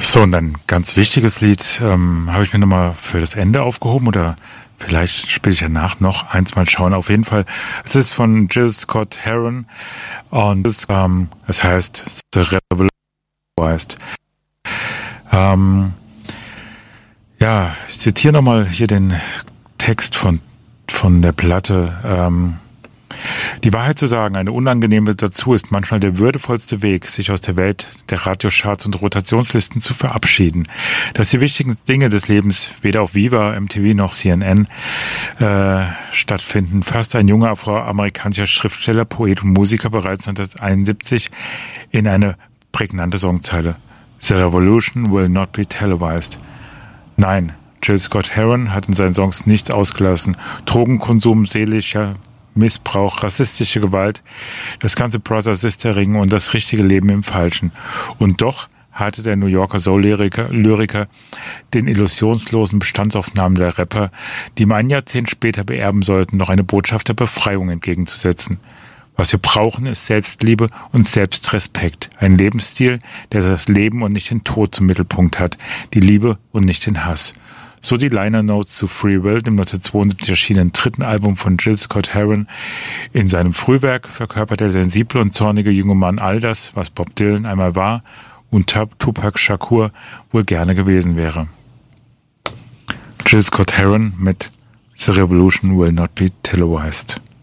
So, und ein ganz wichtiges Lied habe ich mir nochmal für das Ende aufgehoben oder vielleicht spiele ich danach noch eins, mal schauen. Auf jeden Fall, es ist von Jill Scott Heron und es heißt The Revolution. Ja, ich zitiere nochmal hier den Text von der Platte. Die Wahrheit zu sagen, eine unangenehme dazu, ist manchmal der würdevollste Weg, sich aus der Welt der Radiocharts und Rotationslisten zu verabschieden. Dass die wichtigen Dinge des Lebens weder auf Viva, MTV noch CNN stattfinden, fasste ein junger afroamerikanischer Schriftsteller, Poet und Musiker bereits 1971 in eine prägnante Songzeile. The revolution will not be televised. Nein, Jill Scott Heron hat in seinen Songs nichts ausgelassen. Drogenkonsum, seelischer Missbrauch, rassistische Gewalt, das ganze Brother-Sister-Ring und das richtige Leben im Falschen. Und doch hatte der New Yorker Soul-Lyriker den illusionslosen Bestandsaufnahmen der Rapper, die ihm ein Jahrzehnt später beerben sollten, noch eine Botschaft der Befreiung entgegenzusetzen. Was wir brauchen, ist Selbstliebe und Selbstrespekt. Ein Lebensstil, der das Leben und nicht den Tod zum Mittelpunkt hat, die Liebe und nicht den Hass. So die Liner Notes zu Free Will, dem 1972 erschienenen dritten Album von Jill Scott Heron. In seinem Frühwerk verkörpert der sensible und zornige junge Mann all das, was Bob Dylan einmal war und Tupac Shakur wohl gerne gewesen wäre. Jill Scott Heron mit The Revolution Will Not Be Televised.